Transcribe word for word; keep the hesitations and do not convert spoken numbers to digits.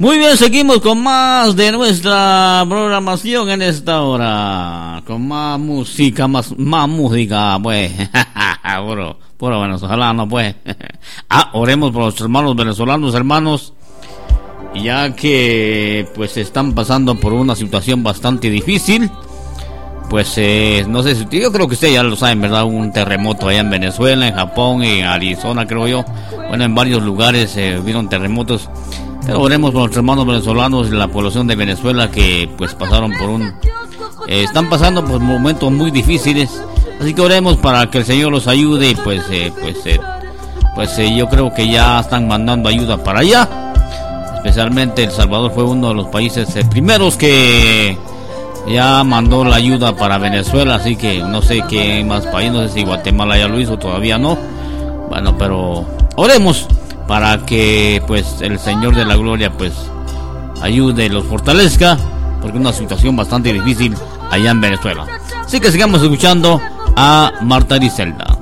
Muy bien, seguimos con más de nuestra programación en esta hora. Con más música, más, más música, pues. Puro, puro venezolano, pues. Ah, oremos por los hermanos venezolanos, hermanos. Ya que, pues, están pasando por una situación bastante difícil. Pues, eh, no sé si, yo creo que ustedes ya lo saben, ¿verdad? Hubo un terremoto allá en Venezuela, en Japón, en Arizona, creo yo. Bueno, en varios lugares eh, hubieron terremotos. Pero oremos por los hermanos venezolanos y la población de Venezuela que pues pasaron por un... Eh, están pasando por momentos muy difíciles. Así que oremos para que el Señor los ayude y pues, eh, pues, eh, pues eh, yo creo que ya están mandando ayuda para allá. Especialmente El Salvador fue uno de los países eh, primeros que ya mandó la ayuda para Venezuela. Así que no sé qué más país, no sé si Guatemala ya lo hizo, todavía no. Bueno, pero oremos para que pues el Señor de la Gloria pues ayude, los fortalezca, porque es una situación bastante difícil allá en Venezuela. Así que sigamos escuchando a Marta Griselda.